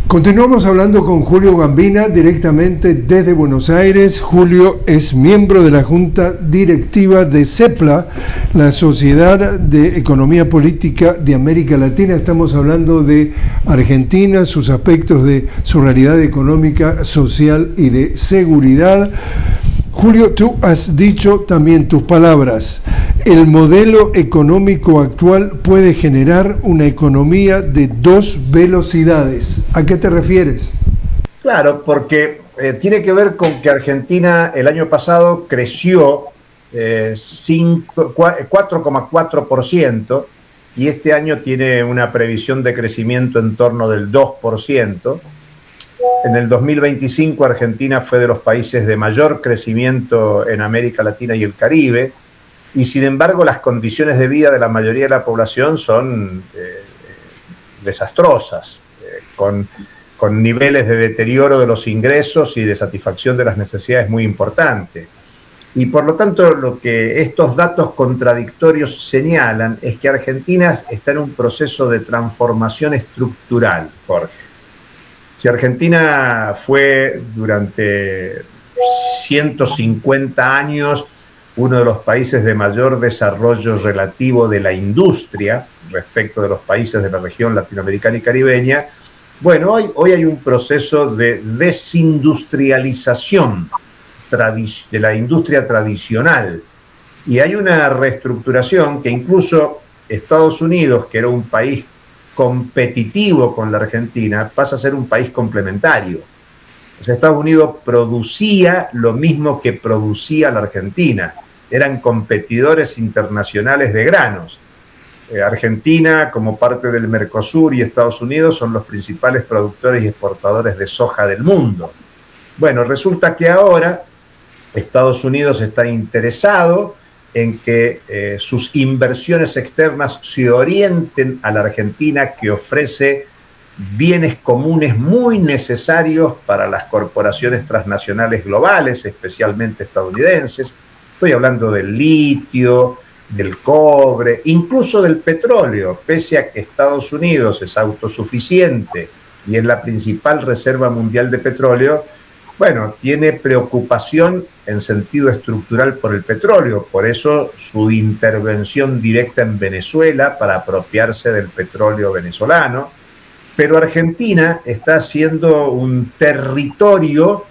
Continuamos hablando con Julio Gambina directamente desde Buenos Aires. Julio es miembro de la Junta Directiva de CEPLA, la Sociedad de Economía Política de América Latina. Estamos hablando de Argentina, sus aspectos de su realidad económica, social y de seguridad. Julio, tú has dicho también tus palabras. El modelo económico actual puede generar una economía de dos velocidades. ¿A qué te refieres? Claro, tiene que ver con que Argentina el año pasado creció 4,4% y este año tiene una previsión de crecimiento en torno del 2%. En el 2025 Argentina fue de los países de mayor crecimiento en América Latina y el Caribe, y sin embargo las condiciones de vida de la mayoría de la población son desastrosas, con niveles de deterioro de los ingresos y de satisfacción de las necesidades muy importantes. Y por lo tanto lo que estos datos contradictorios señalan es que Argentina está en un proceso de transformación estructural, Jorge. Si Argentina fue durante 150 años uno de los países de mayor desarrollo relativo de la industria respecto de los países de la región latinoamericana y caribeña, bueno, hoy hay un proceso de desindustrialización de la industria tradicional y hay una reestructuración que incluso Estados Unidos, que era un país competitivo con la Argentina, pasa a ser un país complementario. O sea, Estados Unidos producía lo mismo que producía la Argentina. Eran competidores internacionales de granos. Argentina, como parte del Mercosur, y Estados Unidos son los principales productores y exportadores de soja del mundo. Bueno, resulta que ahora Estados Unidos está interesado en que sus inversiones externas se orienten a la Argentina, que ofrece bienes comunes muy necesarios para las corporaciones transnacionales globales, especialmente estadounidenses. Estoy hablando del litio, del cobre, incluso del petróleo, pese a que Estados Unidos es autosuficiente y es la principal reserva mundial de petróleo. Bueno, tiene preocupación en sentido estructural por el petróleo, por eso su intervención directa en Venezuela para apropiarse del petróleo venezolano. Pero Argentina está siendo un territorio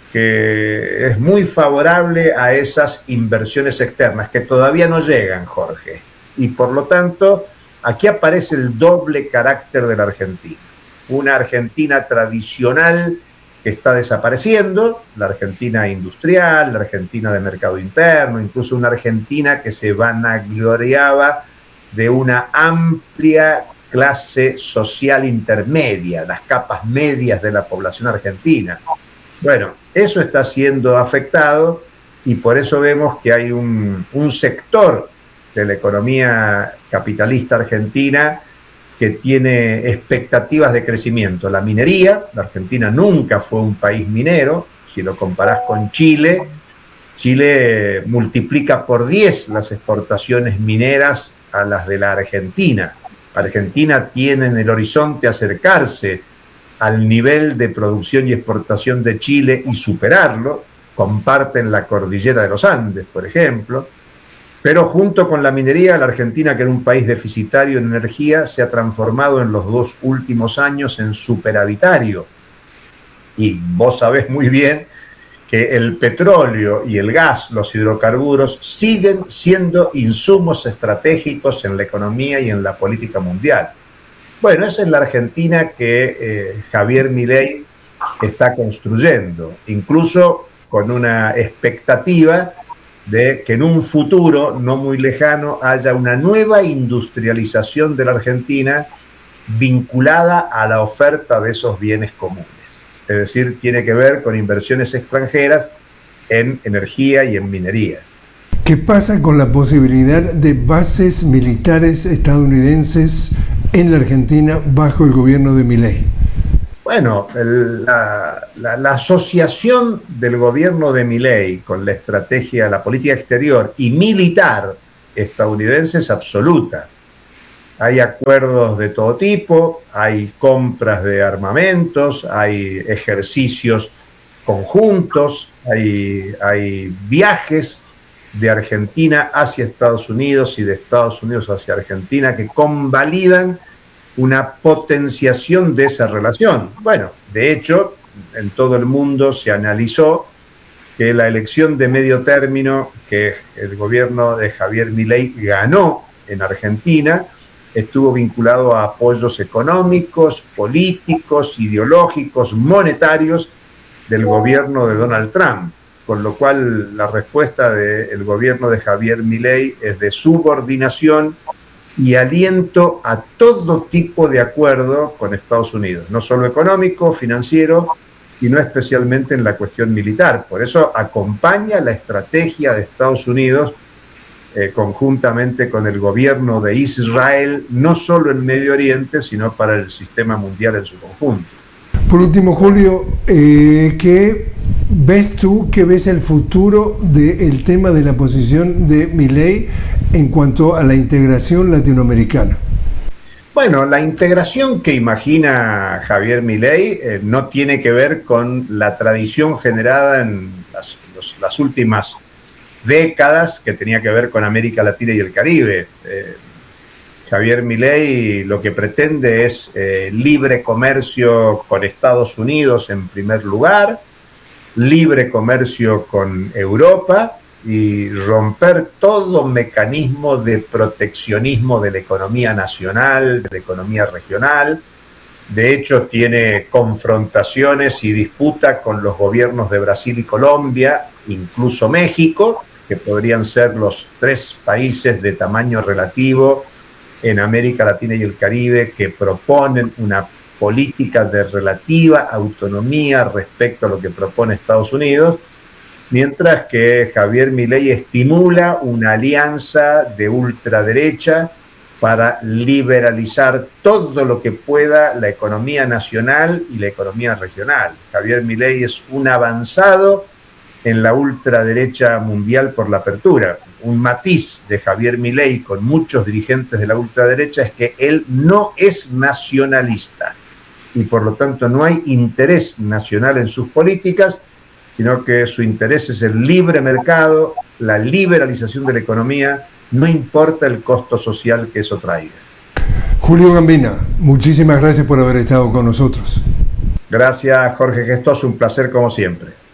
que es muy favorable a esas inversiones externas, que todavía no llegan, Jorge. Y por lo tanto, aquí aparece el doble carácter de la Argentina. Una Argentina tradicional que está desapareciendo, la Argentina industrial, la Argentina de mercado interno, incluso una Argentina que se vanagloriaba de una amplia clase social intermedia, las capas medias de la población argentina. Bueno, eso está siendo afectado y por eso vemos que hay un sector de la economía capitalista argentina que tiene expectativas de crecimiento. La minería, la Argentina nunca fue un país minero. Si lo comparás con Chile, Chile multiplica por 10 las exportaciones mineras a las de la Argentina. Argentina tiene en el horizonte acercarse al nivel de producción y exportación de Chile y superarlo. Comparten la cordillera de los Andes, por ejemplo. Pero junto con la minería, la Argentina, que era un país deficitario en energía, se ha transformado en los 2 últimos años en superavitario. Y vos sabés muy bien que el petróleo y el gas, los hidrocarburos, siguen siendo insumos estratégicos en la economía y en la política mundial. Bueno, esa es la Argentina que Javier Milei está construyendo, incluso con una expectativa de que en un futuro no muy lejano haya una nueva industrialización de la Argentina vinculada a la oferta de esos bienes comunes. Es decir, tiene que ver con inversiones extranjeras en energía y en minería. ¿Qué pasa con la posibilidad de bases militares estadounidenses en la Argentina bajo el gobierno de Milei? Bueno, la asociación del gobierno de Milei con la estrategia, la política exterior y militar estadounidense es absoluta. Hay acuerdos de todo tipo, hay compras de armamentos, hay ejercicios conjuntos, hay viajes de Argentina hacia Estados Unidos y de Estados Unidos hacia Argentina que convalidan una potenciación de esa relación. Bueno, de hecho, en todo el mundo se analizó que la elección de medio término que el gobierno de Javier Milei ganó en Argentina estuvo vinculado a apoyos económicos, políticos, ideológicos, monetarios del gobierno de Donald Trump, con lo cual la respuesta del gobierno de Javier Milei es de subordinación y aliento a todo tipo de acuerdo con Estados Unidos, no solo económico, financiero, y no especialmente en la cuestión militar. Por eso acompaña la estrategia de Estados Unidos conjuntamente con el gobierno de Israel, no solo en Medio Oriente, sino para el sistema mundial en su conjunto. Por último, Julio, ¿qué ves tú, qué ves el futuro del tema de la posición de Milei en cuanto a la integración latinoamericana? Bueno, la integración que imagina Javier Milei no tiene que ver con la tradición generada en las últimas décadas, que tenía que ver con América Latina y el Caribe. Javier Milei lo que pretende es libre comercio con Estados Unidos en primer lugar, libre comercio con Europa y romper todo mecanismo de proteccionismo de la economía nacional, de la economía regional. De hecho, tiene confrontaciones y disputa con los gobiernos de Brasil y Colombia, incluso México, que podrían ser los 3 países de tamaño relativo en América Latina y el Caribe que proponen una política de relativa autonomía respecto a lo que propone Estados Unidos, mientras que Javier Milei estimula una alianza de ultraderecha para liberalizar todo lo que pueda la economía nacional y la economía regional. Javier Milei es un avanzado en la ultraderecha mundial por la apertura. Un matiz de Javier Milei con muchos dirigentes de la ultraderecha es que él no es nacionalista y por lo tanto no hay interés nacional en sus políticas, sino que su interés es el libre mercado, la liberalización de la economía, no importa el costo social que eso traiga. Julio Gambina, muchísimas gracias por haber estado con nosotros. Gracias, Jorge Gestoso, un placer como siempre.